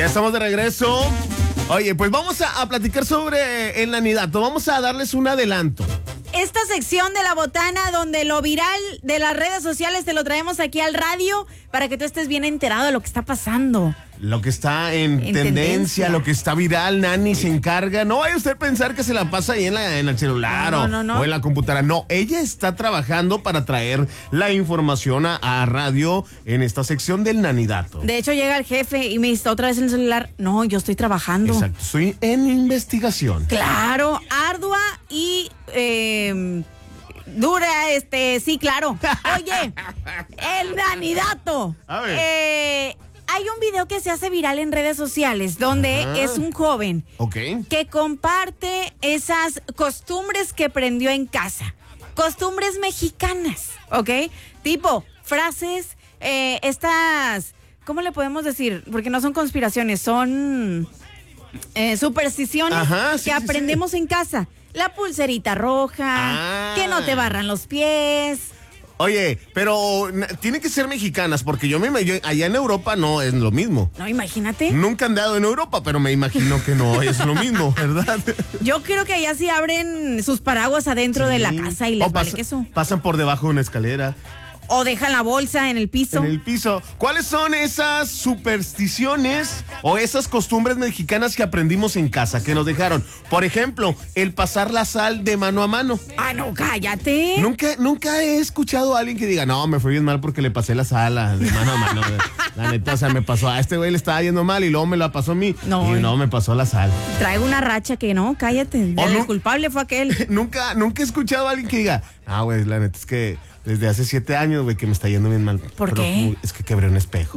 Ya estamos de regreso. Oye, pues vamos a platicar sobre el nanidato. Vamos a darles un adelanto. Esta sección de La Botana, donde lo viral de las redes sociales te lo traemos aquí al radio para que tú estés bien enterado de lo que está pasando. Lo que está en tendencia, lo que está viral, Nani se encarga. No vaya usted a pensar que se la pasa ahí en el celular o en la computadora. No, ella está trabajando para traer la información a radio en esta sección del nanidato. De hecho, llega el jefe y me dice otra vez en el celular, no, yo estoy trabajando. Exacto, estoy en investigación. Claro, ardua y... dura, sí, claro. Oye, el nanidato. A ver. Hay un video que se hace viral en redes sociales donde es un joven que comparte esas costumbres que aprendió en casa. Costumbres mexicanas, ¿ok? Tipo, frases, estas, ¿cómo le podemos decir? Porque no son conspiraciones, son supersticiones que aprendemos en casa. La pulserita roja, que no te barran los pies. Oye, pero tiene que ser mexicanas, porque allá en Europa no es lo mismo. No, imagínate. Nunca he andado en Europa, pero me imagino que no es lo mismo, ¿verdad? Yo creo que allá sí abren sus paraguas adentro de la casa y les vale queso. Pasan por debajo de una escalera. O dejan la bolsa en el piso. En el piso. ¿Cuáles son esas supersticiones o esas costumbres mexicanas que aprendimos en casa, que nos dejaron? Por ejemplo, el pasar la sal de mano a mano. Ah, no, cállate. Nunca he escuchado a alguien que diga, no, me fue bien mal porque le pasé la sal de mano a mano. La neta, o sea, me pasó, a este güey le estaba yendo mal y luego me la pasó a mí. No, me pasó la sal. Traigo una racha que no, cállate. El culpable fue aquel. Nunca he escuchado a alguien que diga, güey, la neta es que desde hace 7 años, güey, que me está yendo bien mal. ¿Por qué? Es que quebré un espejo.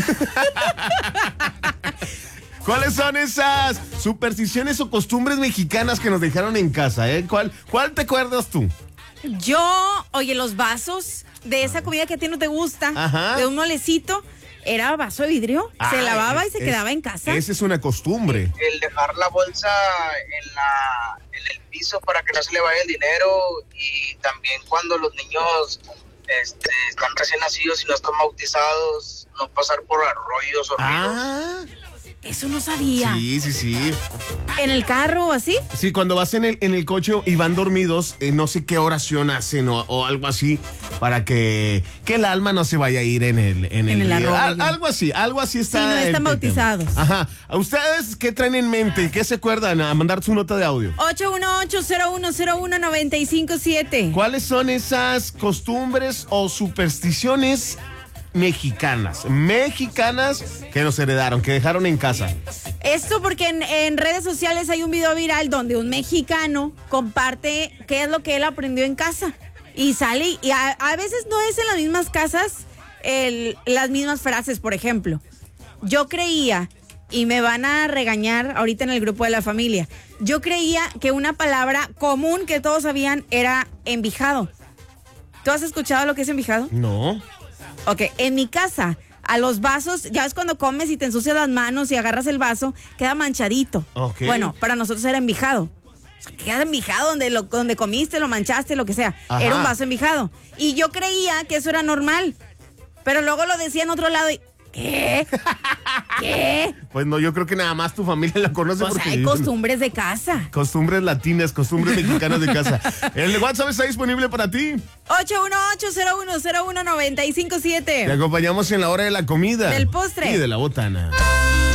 ¿Cuáles son esas supersticiones o costumbres mexicanas que nos dejaron en casa, ¿Cuál te acuerdas tú? Oye, los vasos de esa comida que a ti no te gusta, de un molecito, era vaso de vidrio, se lavaba y se quedaba en casa. Esa es una costumbre. El dejar la bolsa en el piso para que no se le vaya el dinero, y también cuando los niños están recién nacidos y no están bautizados, no pasar por arroyos o ríos. Eso no sabía. Sí. ¿En el carro o así? Sí, cuando vas en el coche y van dormidos, no sé qué oración hacen o algo así, para que el alma no se vaya a ir en el arroyo. Algo así está. Sí, no están bautizados. Ajá. ¿A ustedes qué traen en mente? ¿Qué se acuerdan? A mandar su nota de audio. 818-0101-957. ¿Cuáles son esas costumbres o supersticiones mexicanas que nos heredaron, que dejaron en casa? Esto porque en redes sociales hay un video viral donde un mexicano comparte qué es lo que él aprendió en casa y sale, y a veces no es en las mismas casas las mismas frases. Por ejemplo, yo creía, y me van a regañar ahorita en el grupo de la familia, yo creía que una palabra común que todos sabían era envijado. ¿Tú has escuchado lo que es envijado? No. Ok, en mi casa, a los vasos, ya es cuando comes y te ensucias las manos y agarras el vaso, queda manchadito. Okay. Bueno, para nosotros era envijado. O sea, queda envijado donde comiste, lo manchaste, lo que sea. Ajá. Era un vaso envijado. Y yo creía que eso era normal. Pero luego lo decía en otro lado y... ¿Qué? ¿Qué? Pues no, yo creo que nada más tu familia la conoce Pues porque... hay costumbres de casa. Costumbres latinas, costumbres mexicanas de casa. El WhatsApp está disponible para ti. 818-0101-957. Te acompañamos en la hora de la comida. Del postre. Y de la botana.